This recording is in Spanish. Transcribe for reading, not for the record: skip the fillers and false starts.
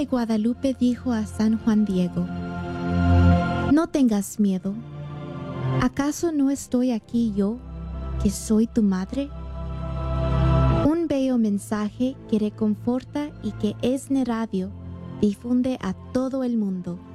de Guadalupe dijo a San Juan Diego: no tengas miedo. ¿Acaso no estoy aquí yo, que soy tu madre? Un bello mensaje que reconforta y que ESNE Radio difunde a todo el mundo.